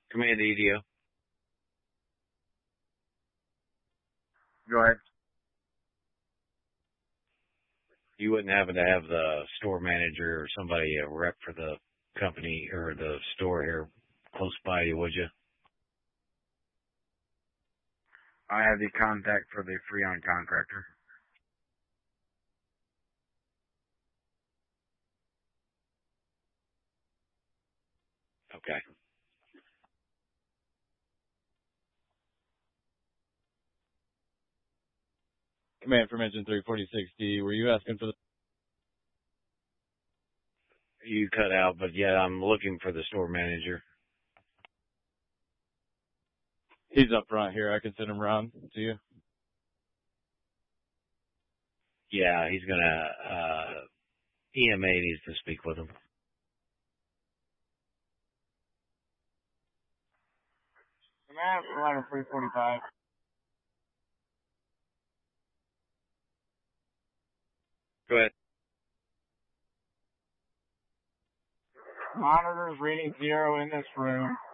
Command EDO. Go ahead. You wouldn't happen to have the store manager or somebody, a rep for the company or the store here close by you, would you? I have the contact for the Freon contractor. Okay. Command from Engine 34060. Were you asking for the... You cut out, but yeah, I'm looking for the store manager. He's up front here. I can send him around to you. Yeah, he's gonna, EMA needs to speak with him. Command from ladder 345. Go ahead. Monitors reading 0 in this room.